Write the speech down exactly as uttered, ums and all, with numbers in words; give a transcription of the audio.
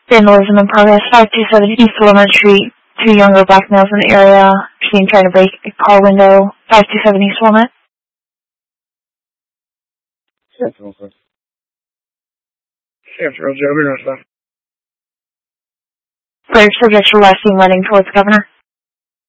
Vandalism in progress. five two seven East Walnut Street. Two younger black males in the area. Seen trying to break a car window. five two seven East Walnut. Central, sir. Central, Joe, we're not stuff. Third subject are last seen running towards Governor.